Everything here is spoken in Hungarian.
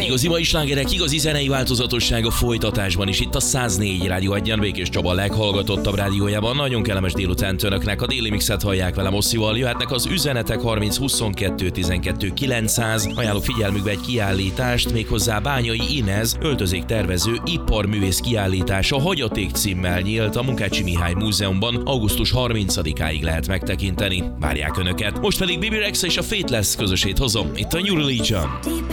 Igazi mai slágerek, igazi zenei változatosság a folytatásban is. Itt a 104 Rádió Egyen, Békés Csaba leghallgatottabb rádiójában. Nagyon kellemes délután önöknek. A déli mixet hallják velem Osszival. Jöhetnek az üzenetek 30 22 12 900. Ajánlok figyelmükbe egy kiállítást, méghozzá Bányai Inez öltözéktervező iparművész kiállítása Hagyaték címmel nyílt a Munkácsi Mihály Múzeumban. Augusztus 30-áig lehet megtekinteni. Várják önöket. Most pedig Bibi Rexha és a Faithless közösét hozom. Itt a New Religion.